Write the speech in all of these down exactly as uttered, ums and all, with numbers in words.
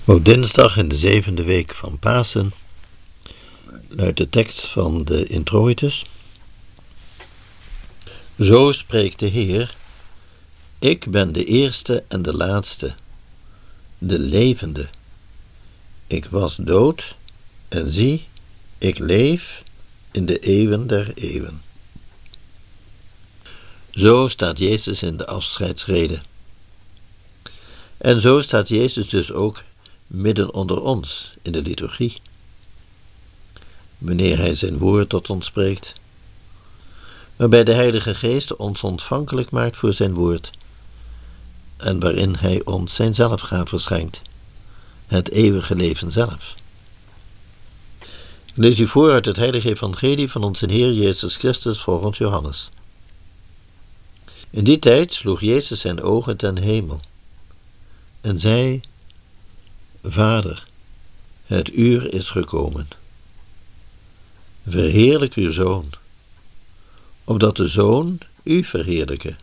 Op dinsdag in de zevende week van Pasen luidt de tekst van de introitus. Zo spreekt de Heer: Ik ben de eerste en de laatste, de levende. Ik was dood en zie, ik leef in de eeuwen der eeuwen. Zo staat Jezus in de afscheidsrede. En zo staat Jezus dus ook midden onder ons in de liturgie. Wanneer hij zijn woord tot ons spreekt, waarbij de Heilige Geest ons ontvankelijk maakt voor zijn woord en waarin hij ons zijn zelfgave schenkt, het eeuwige leven zelf. Ik lees u voor uit het heilige evangelie van onze Heer Jezus Christus volgens Johannes. In die tijd sloeg Jezus zijn ogen ten hemel en zei: Vader, het uur is gekomen. Verheerlijk uw Zoon, opdat de Zoon u verheerlijke.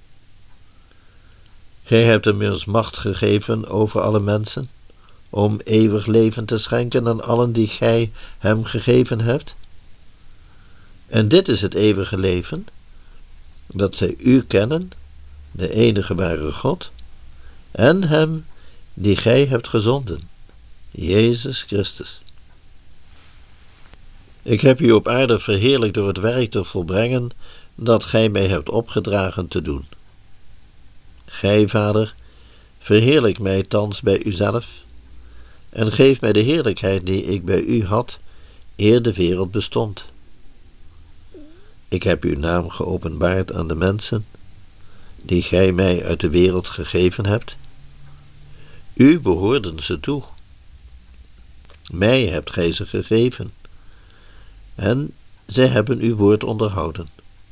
Gij hebt hem immers macht gegeven over alle mensen, om eeuwig leven te schenken aan allen die gij hem gegeven hebt. En dit is het eeuwige leven, dat zij u kennen, de enige ware God, en hem die gij hebt gezonden, Jezus Christus. Ik heb u op aarde verheerlijkt door het werk te volbrengen dat gij mij hebt opgedragen te doen. Gij, Vader, verheerlijk mij thans bij uzelf en geef mij de heerlijkheid die ik bij u had, eer de wereld bestond. Ik heb uw naam geopenbaard aan de mensen, die gij mij uit de wereld gegeven hebt. U behoorden ze toe. Mij hebt gij ze gegeven, en zij hebben uw woord onderhouden.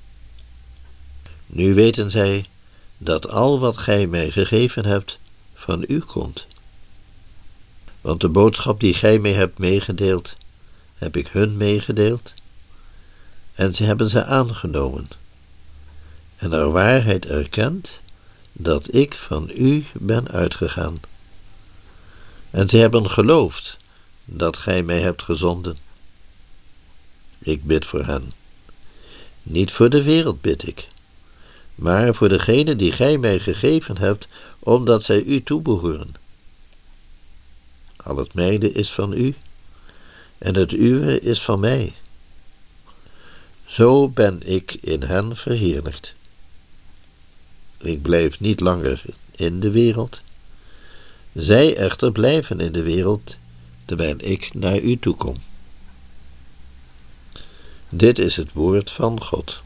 Nu weten zij dat al wat gij mij gegeven hebt van u komt. Want de boodschap die gij mij hebt meegedeeld, heb ik hun meegedeeld, en ze hebben ze aangenomen, en naar waarheid erkend dat ik van u ben uitgegaan. En ze hebben geloofd dat gij mij hebt gezonden. Ik bid voor hen. Niet voor de wereld bid ik, maar voor degene die gij mij gegeven hebt, omdat zij u toebehoren. Al het mijne is van u, en het uwe is van mij. Zo ben ik in hen verheerlijkt. Ik blijf niet langer in de wereld. Zij echter blijven in de wereld, terwijl ik naar u toe kom. Dit is het woord van God.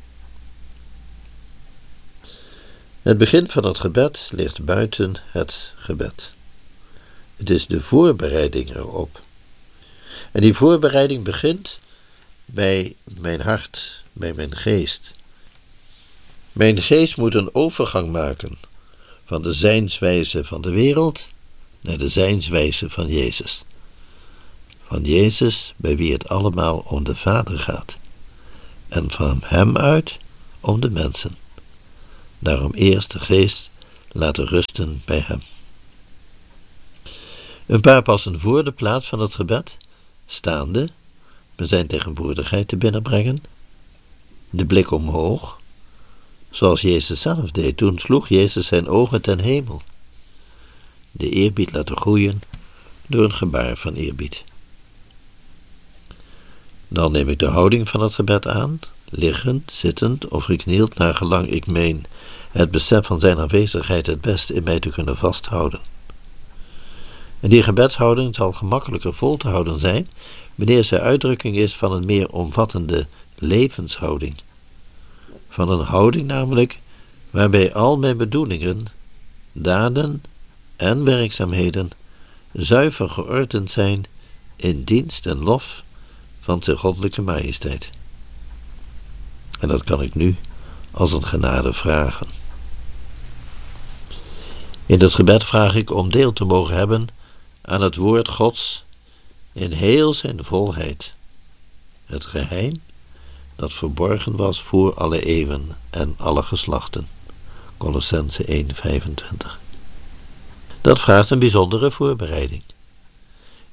Het begin van het gebed ligt buiten het gebed. Het is de voorbereiding erop. En die voorbereiding begint bij mijn hart, bij mijn geest. Mijn geest moet een overgang maken van de zijnswijze van de wereld naar de zijnswijze van Jezus. Van Jezus, bij wie het allemaal om de Vader gaat. En van hem uit om de mensen. Daarom eerst de geest laten rusten bij hem. Een paar passen voor de plaats van het gebed, staande, met zijn tegenwoordigheid te binnenbrengen, de blik omhoog, zoals Jezus zelf deed. Toen sloeg Jezus zijn ogen ten hemel. De eerbied laten groeien door een gebaar van eerbied. Dan neem ik de houding van het gebed aan, liggend, zittend of geknield, naar gelang ik meen het besef van zijn aanwezigheid het best in mij te kunnen vasthouden. En die gebedshouding zal gemakkelijker vol te houden zijn wanneer zij uitdrukking is van een meer omvattende levenshouding. Van een houding namelijk waarbij al mijn bedoelingen, daden en werkzaamheden zuiver geordend zijn in dienst en lof van zijn goddelijke majesteit. En dat kan ik nu als een genade vragen. In het gebed vraag ik om deel te mogen hebben aan het woord Gods in heel zijn volheid, het geheim dat verborgen was voor alle eeuwen en alle geslachten. Kolossenzen één, vijfentwintig. Dat vraagt een bijzondere voorbereiding.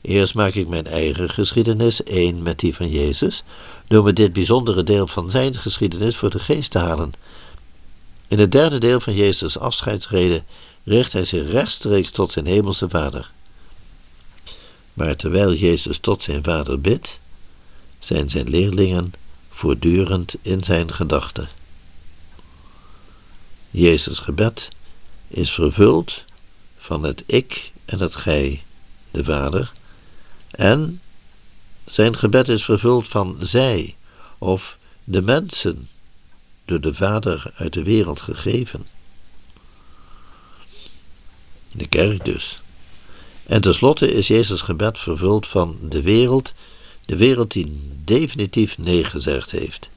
Eerst maak ik mijn eigen geschiedenis één met die van Jezus, door me dit bijzondere deel van zijn geschiedenis voor de geest te halen. In het derde deel van Jezus' afscheidsrede richt hij zich rechtstreeks tot zijn hemelse Vader. Maar terwijl Jezus tot zijn Vader bidt, zijn zijn leerlingen voortdurend in zijn gedachten. Jezus' gebed is vervuld van het ik en het gij, de Vader, en zijn gebed is vervuld van zij, of de mensen, door de Vader uit de wereld gegeven. De kerk dus. En tenslotte is Jezus' gebed vervuld van de wereld, de wereld die definitief nee gezegd heeft.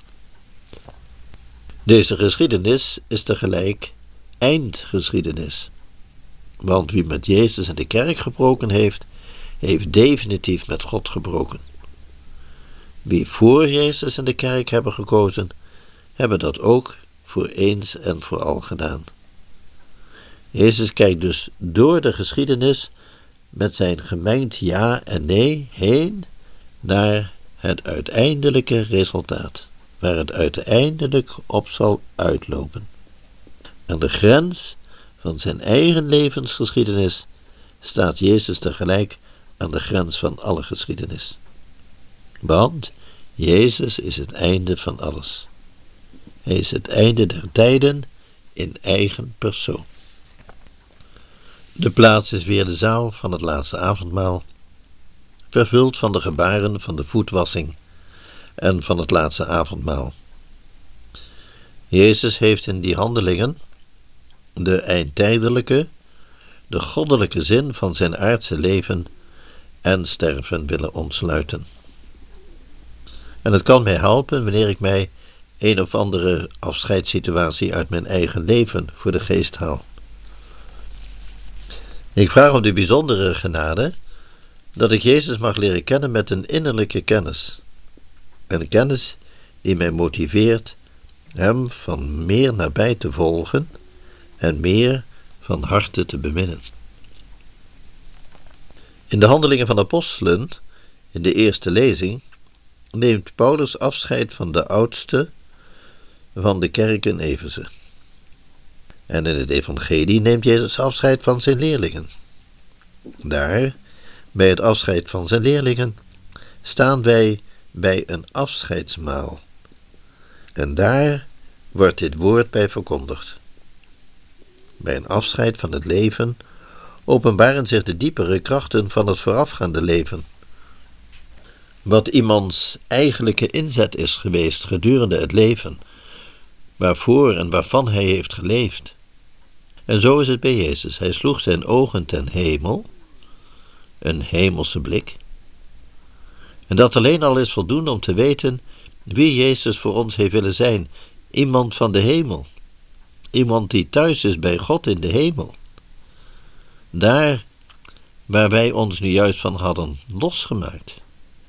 Deze geschiedenis is tegelijk eindgeschiedenis. Want wie met Jezus en de kerk gebroken heeft, heeft definitief met God gebroken. Wie voor Jezus en de kerk hebben gekozen, hebben dat ook voor eens en voor al gedaan. Jezus kijkt dus door de geschiedenis met zijn gemengd ja en nee heen naar het uiteindelijke resultaat, waar het uiteindelijk op zal uitlopen. Aan de grens van zijn eigen levensgeschiedenis staat Jezus tegelijk aan de grens van alle geschiedenis. Want Jezus is het einde van alles. Hij is het einde der tijden in eigen persoon. De plaats is weer de zaal van het laatste avondmaal, vervuld van de gebaren van de voetwassing en van het laatste avondmaal. Jezus heeft in die handelingen de eindtijdelijke, de goddelijke zin van zijn aardse leven en sterven willen ontsluiten. En het kan mij helpen wanneer ik mij een of andere afscheidssituatie uit mijn eigen leven voor de geest haal. Ik vraag om de bijzondere genade dat ik Jezus mag leren kennen met een innerlijke kennis. Een kennis die mij motiveert hem van meer nabij te volgen en meer van harte te beminnen. In de Handelingen van de Apostelen, in de eerste lezing, neemt Paulus afscheid van de oudste van de kerk in Efeze. En in het evangelie neemt Jezus afscheid van zijn leerlingen. Daar, bij het afscheid van zijn leerlingen, staan wij bij een afscheidsmaal. En daar wordt dit woord bij verkondigd. Bij een afscheid van het leven openbaren zich de diepere krachten van het voorafgaande leven. Wat iemands eigenlijke inzet is geweest gedurende het leven, waarvoor en waarvan hij heeft geleefd. En zo is het bij Jezus. Hij sloeg zijn ogen ten hemel, een hemelse blik. En dat alleen al is voldoende om te weten wie Jezus voor ons heeft willen zijn. Iemand van de hemel. Iemand die thuis is bij God in de hemel. Daar waar wij ons nu juist van hadden losgemaakt.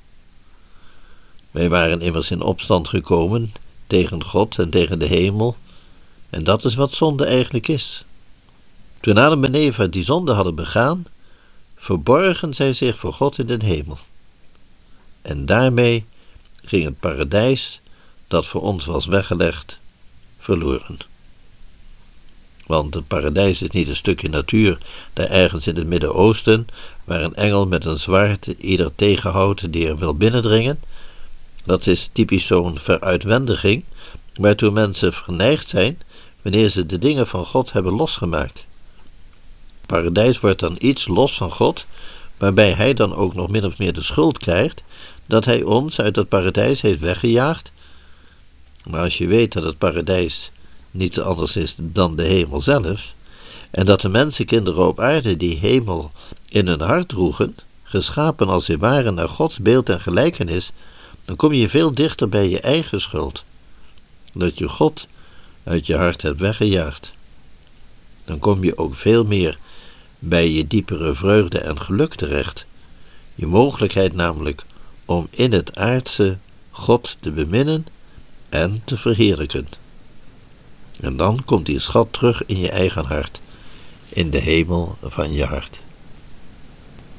Wij waren immers in opstand gekomen tegen God en tegen de hemel. En dat is wat zonde eigenlijk is. Toen Adam en Eva die zonde hadden begaan, verborgen zij zich voor God in de hemel. En daarmee ging het paradijs, dat voor ons was weggelegd, verloren. Want het paradijs is niet een stukje natuur daar ergens in het Midden-Oosten, waar een engel met een zwaard ieder tegenhoudt die er wil binnendringen. Dat is typisch zo'n veruitwendiging, waartoe mensen verneigd zijn wanneer ze de dingen van God hebben losgemaakt. Het paradijs wordt dan iets los van God, waarbij hij dan ook nog min of meer de schuld krijgt dat hij ons uit het paradijs heeft weggejaagd. Maar als je weet dat het paradijs niets anders is dan de hemel zelf, en dat de mensenkinderen op aarde die hemel in hun hart droegen, geschapen als ze waren naar Gods beeld en gelijkenis, dan kom je veel dichter bij je eigen schuld, dat je God uit je hart hebt weggejaagd. Dan kom je ook veel meer bij je diepere vreugde en geluk terecht, je mogelijkheid namelijk om in het aardse God te beminnen en te verheerlijken. En dan komt die schat terug in je eigen hart, in de hemel van je hart.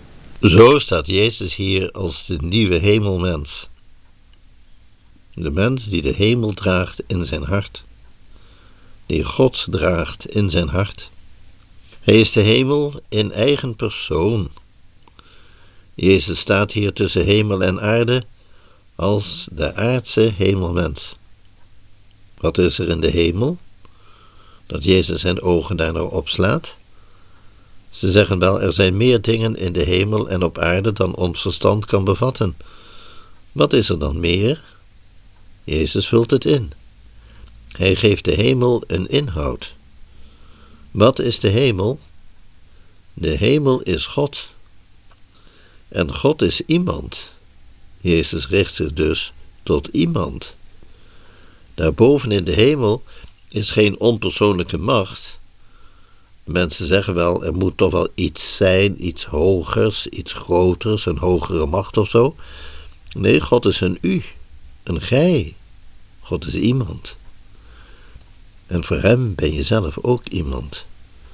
Zo staat Jezus hier als de nieuwe hemelmens. De mens die de hemel draagt in zijn hart. Die God draagt in zijn hart. Hij is de hemel in eigen persoon. Jezus staat hier tussen hemel en aarde als de aardse hemelmens. Wat is er in de hemel? Dat Jezus zijn ogen daar naar opslaat? Ze zeggen wel, er zijn meer dingen in de hemel en op aarde dan ons verstand kan bevatten. Wat is er dan meer? Jezus vult het in. Hij geeft de hemel een inhoud. Wat is de hemel? De hemel is God. En God is iemand. Jezus richt zich dus tot iemand. Daarboven in de hemel is geen onpersoonlijke macht. Mensen zeggen wel, er moet toch wel iets zijn, iets hogers, iets groters, een hogere macht of zo. Nee, God is een u, een gij. God is iemand. En voor hem ben je zelf ook iemand.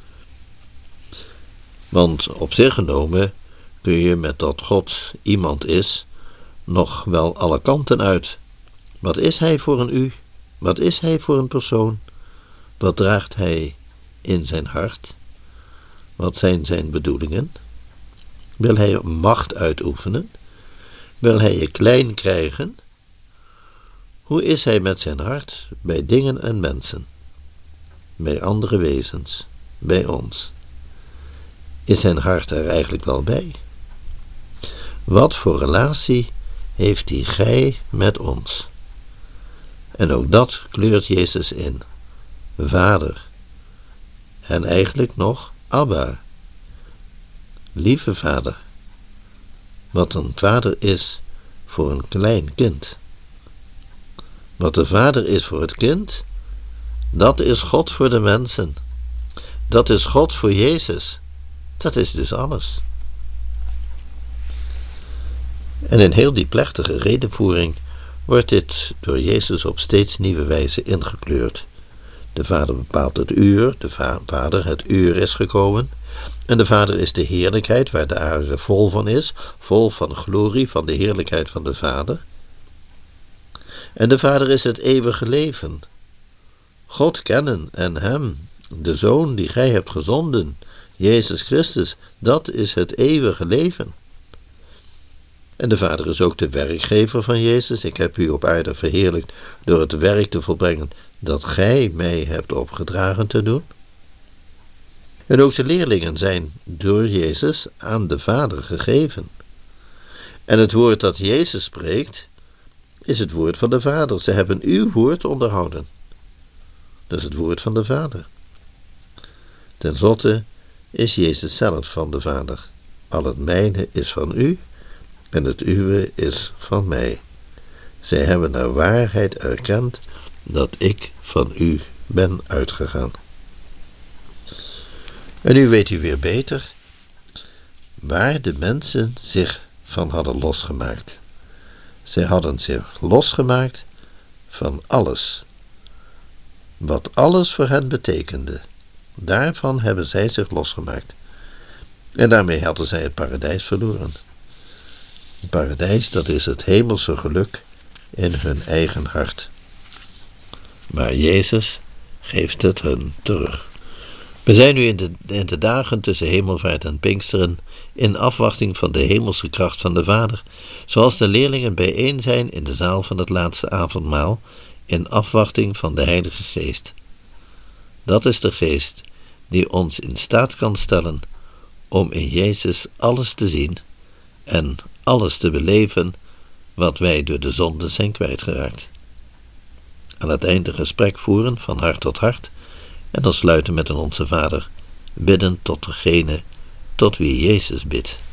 Want op zich genomen kun je met dat God iemand is nog wel alle kanten uit. Wat is hij voor een u? Wat is hij voor een persoon? Wat draagt hij in zijn hart? Wat zijn zijn bedoelingen? Wil hij macht uitoefenen? Wil hij je klein krijgen? Hoe is hij met zijn hart bij dingen en mensen? Bij andere wezens? Bij ons? Is zijn hart er eigenlijk wel bij? Wat voor relatie heeft die gij met ons? En ook dat kleurt Jezus in. Vader. En eigenlijk nog Abba. Lieve vader. Wat een vader is voor een klein kind. Wat de vader is voor het kind, dat is God voor de mensen. Dat is God voor Jezus. Dat is dus alles. En in heel die plechtige redevoering wordt dit door Jezus op steeds nieuwe wijze ingekleurd. De Vader bepaalt het uur, de va- Vader, het uur is gekomen. En de Vader is de heerlijkheid waar de aarde vol van is, vol van glorie, van de heerlijkheid van de Vader. En de Vader is het eeuwige leven. God kennen en Hem, de Zoon die gij hebt gezonden, Jezus Christus, dat is het eeuwige leven. En de Vader is ook de werkgever van Jezus. Ik heb u op aarde verheerlijkt door het werk te volbrengen dat gij mij hebt opgedragen te doen. En ook de leerlingen zijn door Jezus aan de Vader gegeven. En het woord dat Jezus spreekt, is het woord van de Vader. Ze hebben uw woord onderhouden. Dat is het woord van de Vader. Ten slotte is Jezus zelf van de Vader. Al het mijne is van u en het uwe is van mij. Zij hebben naar waarheid erkend dat ik van u ben uitgegaan. En nu weet u weer beter waar de mensen zich van hadden losgemaakt. Zij hadden zich losgemaakt van alles. Wat alles voor hen betekende, daarvan hebben zij zich losgemaakt. En daarmee hadden zij het paradijs verloren. Het paradijs, dat is het hemelse geluk in hun eigen hart. Maar Jezus geeft het hun terug. We zijn nu in de, in de dagen tussen hemelvaart en Pinksteren in afwachting van de hemelse kracht van de Vader, zoals de leerlingen bijeen zijn in de zaal van het laatste avondmaal, in afwachting van de Heilige Geest. Dat is de Geest die ons in staat kan stellen om in Jezus alles te zien en alles te beleven wat wij door de zonde zijn kwijtgeraakt. Aan het eind een gesprek voeren van hart tot hart en dan sluiten met een Onze Vader, bidden tot degene tot wie Jezus bidt.